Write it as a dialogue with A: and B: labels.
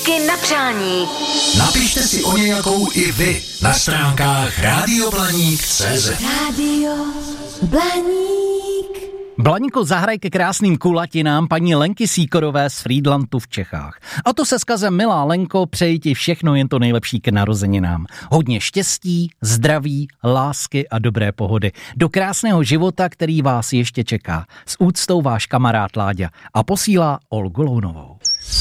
A: Lístky na přání.
B: Napište si o nějakou i vy na stránkách radioblaník.cz.
A: Rádio Blaník.
C: Blaníku, zahraj ke krásným kulatinám paní Lenky Síkorové z Frýdlantu v Čechách. A to se skazem, milá Lenko, přeji ti všechno jen to nejlepší k narozeninám. Hodně štěstí, zdraví, lásky a dobré pohody. Do krásného života, který vás ještě čeká. S úctou váš kamarád Láďa. A posílá Olgu Lounovou.